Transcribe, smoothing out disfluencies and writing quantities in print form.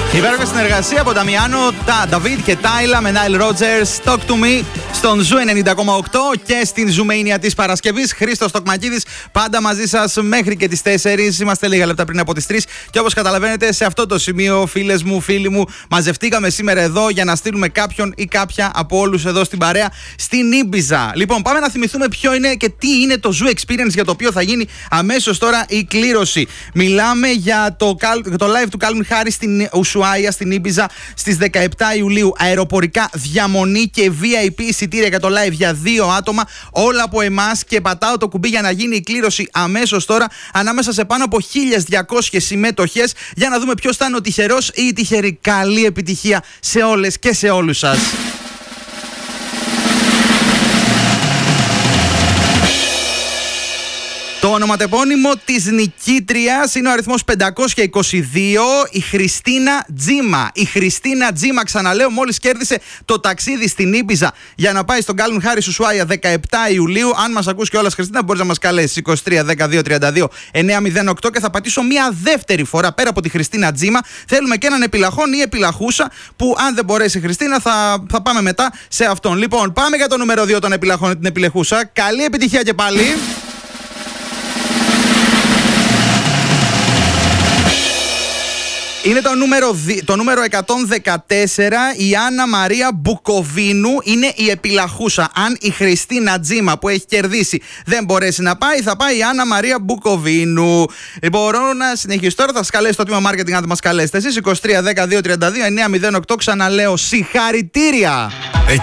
Υπέροχη συνεργασία από Νταμιάνο, Νταβίτ και Τάιλα με Nile Rodgers, Talk to Me στον Ζου 90,8 και στην Ζουμέινια της Παρασκευής. Χρήστος Τοκμακίδης, πάντα μαζί σας μέχρι και τις 4. Είμαστε λίγα λεπτά πριν από τις 3. Και όπως καταλαβαίνετε, σε αυτό το σημείο, φίλες μου, φίλοι μου, μαζευτήκαμε σήμερα εδώ για να στείλουμε κάποιον ή κάποια από όλους εδώ στην παρέα στην Ήμπιζα. Λοιπόν, πάμε να θυμηθούμε ποιο είναι και τι είναι το Zoo Experience για το οποίο θα γίνει αμέσως τώρα η κλήρωση. Μιλάμε για το live του Calvin Harris στην Ουσουάια, στην Ήμπιζα, στις 17 Ιουλίου. Αεροπορικά, διαμονή και VIP εισιτήρια για το live για 2 άτομα. Όλα από εμάς και πατάω το κουμπί για να γίνει η κλήρωση αμέσως τώρα ανάμεσα σε πάνω από 1.200 συμμετοχές για να δούμε ποιος θα είναι ο τυχερός ή η τυχερή. Καλή επιτυχία σε όλες και σε όλους σας. Το ονοματεπώνυμο της νικήτριας είναι ο αριθμός 522, η Χριστίνα Τζίμα. Η Χριστίνα Τζίμα, ξαναλέω, μόλις κέρδισε το ταξίδι στην Ήμπιζα για να πάει στον Calvin Harris Ουσουάια 17 Ιουλίου. Αν μας ακούς κιόλας, Χριστίνα, μπορείς να μας καλέσεις 23 12 32 908 και θα πατήσω μια δεύτερη φορά πέρα από τη Χριστίνα Τζίμα. Θέλουμε και έναν επιλαχόν ή επιλαχούσα που, αν δεν μπορέσει η Χριστίνα, θα πάμε μετά σε αυτόν. Λοιπόν, πάμε για το νούμερο 2 των επιλαχών, την επιλεχούσα. Καλή επιτυχία και πάλι. Είναι το νούμερο 114, η Άννα Μαρία Μπουκοβίνου είναι η επιλαχούσα. Αν η Χριστίνα Τζίμα που έχει κερδίσει δεν μπορέσει να πάει, θα πάει η Άννα Μαρία Μπουκοβίνου. Μπορώ να συνεχίσω τώρα, θα σας καλέσει το τμήμα marketing αν δεν μας καλέσετε εσείς. 23 12 32 908, ξαναλέω, συγχαρητήρια!